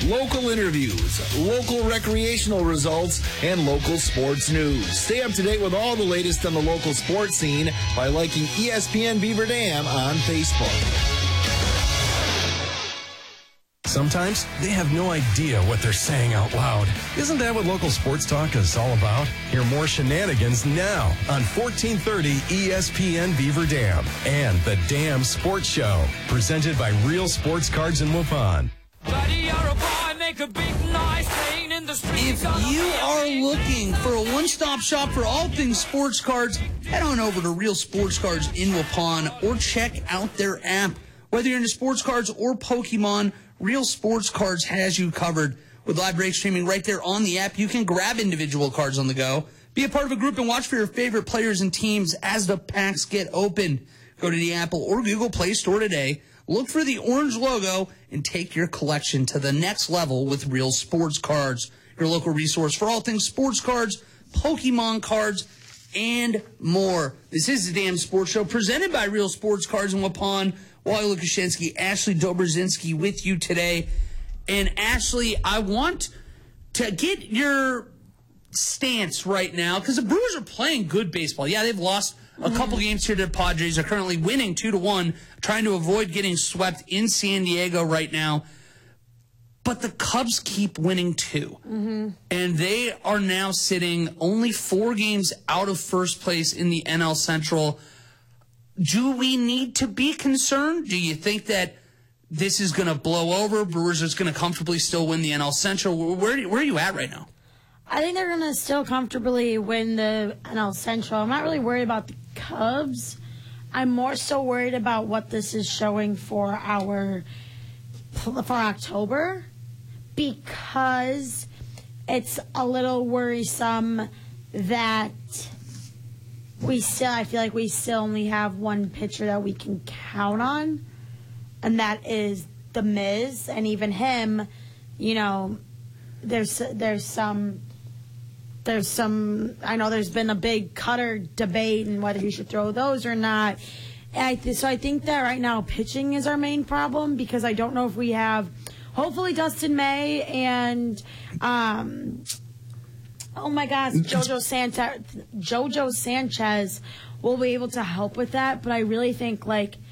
local interviews, local recreational results, and local sports news. Stay up to date with all the latest on the local sports scene by liking ESPN Beaver Dam on Facebook. Sometimes they have no idea what they're saying out loud. Isn't that what local sports talk is all about? Hear more shenanigans now on 1430 ESPN Beaver Dam and the Dam Sports Show, presented by Real Sports Cards in Waupun. If you are looking for a one-stop shop for all things sports cards, head on over to Real Sports Cards in Waupun or check out their app. Whether you're into sports cards or Pokemon, Real Sports Cards has you covered. With live break streaming right there on the app, you can grab individual cards on the go, be a part of a group, and watch for your favorite players and teams as the packs get opened. Go to the Apple or Google Play Store today, look for the orange logo, and take your collection to the next level with Real Sports Cards, your local resource for all things sports cards, Pokemon cards, and more. This is the Damn Sports Show presented by Real Sports Cards in Waupun. Wally Lukashenski, Ashley Dobrzinski with you today. And Ashley, I want to get your stance right now because the Brewers are playing good baseball. Yeah, they've lost a couple games here to the Padres. They're currently winning 2-1, trying to avoid getting swept in San Diego right now. But the Cubs keep winning too. And they are now sitting only 4 games out of first place in the NL Central. Do we need to be concerned? Do you think that this is going to blow over? Brewers is going to comfortably still win the NL Central? Where are you at right now? I think they're going to still comfortably win the NL Central. I'm not really worried about the Cubs. I'm more so worried about what this is showing for October, because it's a little worrisome that I feel like we still only have one pitcher that we can count on, and that is The Miz. And even him, you know, there's some. I know there's been a big cutter debate and whether you should throw those or not. So I think that right now pitching is our main problem, because I don't know if we have, hopefully, Dustin May and oh my gosh, Jojo Sanchez will be able to help with that. But I really think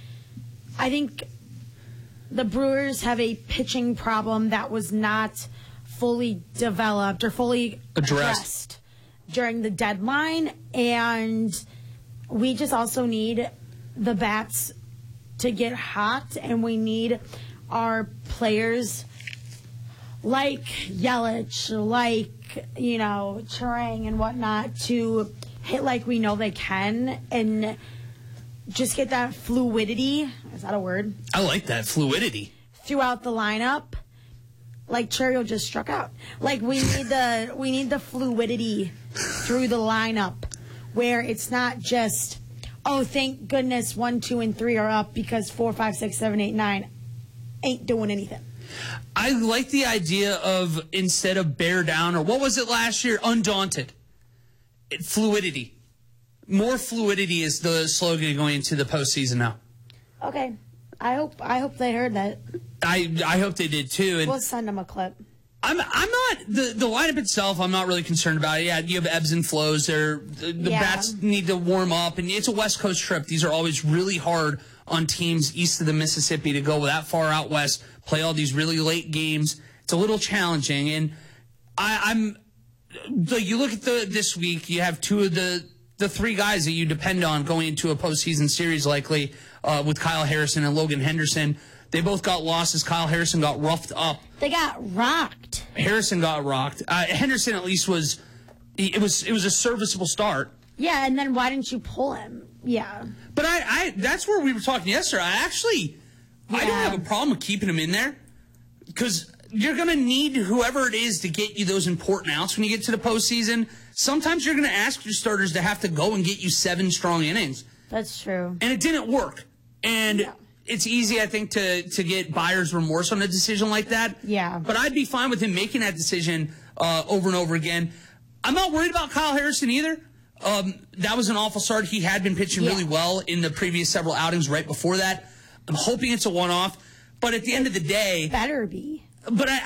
I think the Brewers have a pitching problem that was not fully developed or fully addressed during the deadline, and we just also need the bats to get hot, and we need our players like Yelich, like, you know, Charang and whatnot to hit like we know they can, and just get that fluidity. Is that a word? I like that, fluidity. Throughout the lineup. Like Cherio just struck out. Like we need the fluidity through the lineup, where it's not just, oh, thank goodness 1, 2, and 3 are up because 4, 5, 6, 7, 8, 9 ain't doing anything. I like the idea of, instead of bear down, or what was it last year, undaunted. Fluidity. More fluidity is the slogan going into the postseason now. Okay. I hope they heard that. I hope they did too. And we'll send them a clip. I'm not the lineup itself. I'm not really concerned about it. Yeah, you have ebbs and flows. The bats need to warm up, and it's a West Coast trip. These are always really hard on teams east of the Mississippi to go that far out west, play all these really late games. It's a little challenging, and I'm like, you look at this week. You have 2 of the 3 guys that you depend on going into a postseason series, likely with Kyle Harrison and Logan Henderson. They both got losses. Kyle Harrison got roughed up. They got rocked. Harrison got rocked. Henderson at least was a serviceable start. Yeah, and then why didn't you pull him? Yeah. But I that's where we were talking yesterday. I don't have a problem with keeping him in there, because you're going to need whoever it is to get you those important outs when you get to the postseason. Sometimes you're going to ask your starters to have to go and get you 7 strong innings. That's true. And it didn't work. And it's easy, I think, to get buyer's remorse on a decision like that. Yeah. But I'd be fine with him making that decision over and over again. I'm not worried about Kyle Harrison either. That was an awful start. He had been pitching really well in the previous several outings right before that. I'm hoping it's a one-off. But at the end of the day... Better be. But